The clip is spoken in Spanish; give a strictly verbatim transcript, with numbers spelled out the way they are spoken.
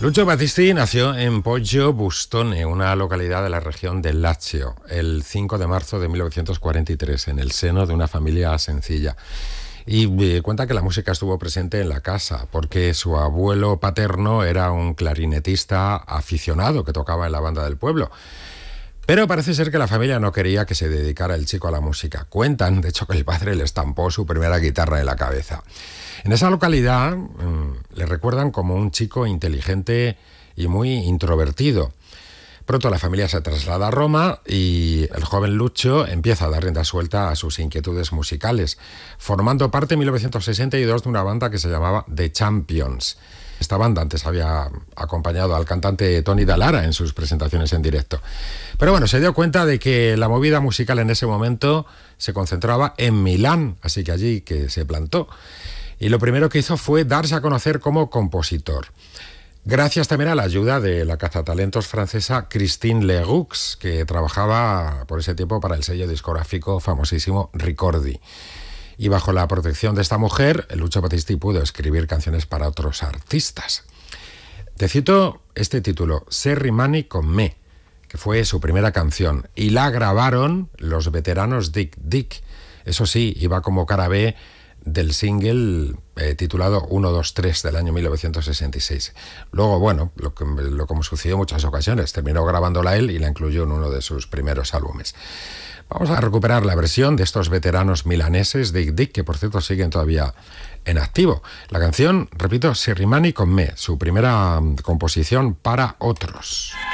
Lucio Battisti nació en Poggio Bustone, una localidad de la región del Lazio, el cinco de marzo de mil novecientos cuarenta y tres, en el seno de una familia sencilla. Y eh, cuenta que la música estuvo presente en la casa, porque su abuelo paterno era un clarinetista aficionado que tocaba en la banda del pueblo. Pero parece ser que la familia no quería que se dedicara el chico a la música. Cuentan, de hecho, que el padre le estampó su primera guitarra en la cabeza. En esa localidad mmm, le recuerdan como un chico inteligente y muy introvertido. Pronto la familia se traslada a Roma y el joven Lucio empieza a dar rienda suelta a sus inquietudes musicales, formando parte en mil novecientos sesenta y dos de una banda que se llamaba The Champions. Esta banda antes había acompañado al cantante Tony Dallara en sus presentaciones en directo. Pero bueno, se dio cuenta de que la movida musical en ese momento se concentraba en Milán, así que allí que se plantó. Y lo primero que hizo fue darse a conocer como compositor. Gracias también a la ayuda de la cazatalentos francesa Christine Leroux, que trabajaba por ese tiempo para el sello discográfico famosísimo Ricordi. Y bajo la protección de esta mujer, Lucio Battisti pudo escribir canciones para otros artistas. Te cito este título, Se rimani con me, que fue su primera canción, y la grabaron los veteranos Dick Dick. Eso sí, iba como cara B del single eh, titulado uno dos tres del año mil novecientos sesenta y seis. Luego, bueno, lo, que, lo como sucedió en muchas ocasiones, terminó grabándola él y la incluyó en uno de sus primeros álbumes. Vamos a recuperar la versión de estos veteranos milaneses Dick Dick, que por cierto siguen todavía en activo. La canción, repito, Se rimani con me, su primera composición para otros.